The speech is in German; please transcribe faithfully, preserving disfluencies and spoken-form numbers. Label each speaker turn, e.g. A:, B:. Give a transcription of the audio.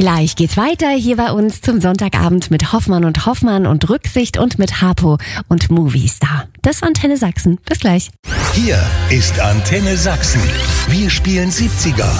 A: Gleich geht's weiter hier bei uns zum Sonntagabend mit Hoffmann und Hoffmann und Rücksicht und mit Harpo und Movistar. Das war Antenne Sachsen. Bis gleich.
B: Hier ist Antenne Sachsen. Wir spielen siebziger,